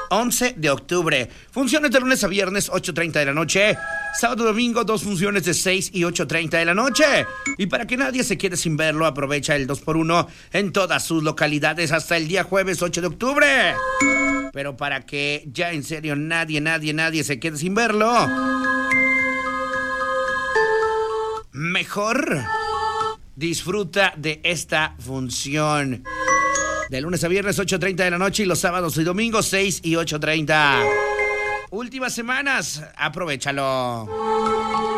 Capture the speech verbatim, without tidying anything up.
once de octubre. Funciones de lunes a viernes, ocho treinta de la noche. Sábado y domingo, dos funciones de seis y ocho treinta de la noche. Y para que nadie se quede sin verlo, aprovecha el dos por uno en todas sus localidades hasta el día jueves ocho de octubre. Pero para que ya en serio nadie, nadie, nadie se quede sin verlo, mejor disfruta de esta función. De lunes a viernes, ocho treinta de la noche, y los sábados y domingos, seis y ocho treinta. Últimas semanas, aprovéchalo.